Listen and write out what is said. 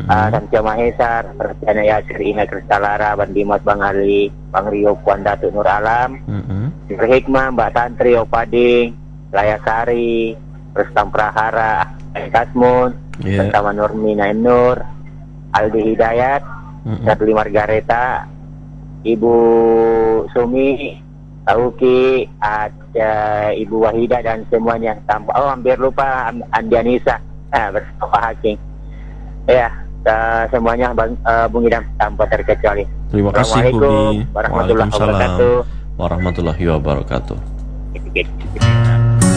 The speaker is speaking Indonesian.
Sanca Mahesar, Pertiana Yasir, Ina Kristalara, Bang Dimas, Bang Ali, Bang Rio, Puan Datuk Nur Alam, Nur Hikmah, Mbak Tantri, Opading, Layasari, Rustam Prahara, Kasmun, bersama Nurmi Naim Nur, Aldi Hidayat, Sadli Margareta, Ibu Sumi, Tauki, ada Ibu Wahida dan semuanya. Hampir lupa Andianisa, bersama Pak Hakim. Ya, semuanya Bung Idam tanpa terkecuali. Terima kasih Budi. Waalaikumsalam warahmatullahi wabarakatuh. Warahmatullahi wabarakatuh.